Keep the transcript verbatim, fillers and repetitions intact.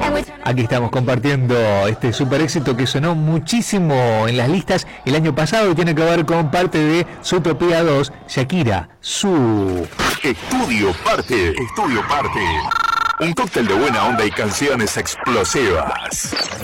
Aquí estamos compartiendo este super éxito que sonó muchísimo en las listas el año pasado y tiene que ver con parte de Zootopia dos, Shakira, su... Estudio Parte, Estudio Parte. Un cóctel de buena onda y canciones explosivas.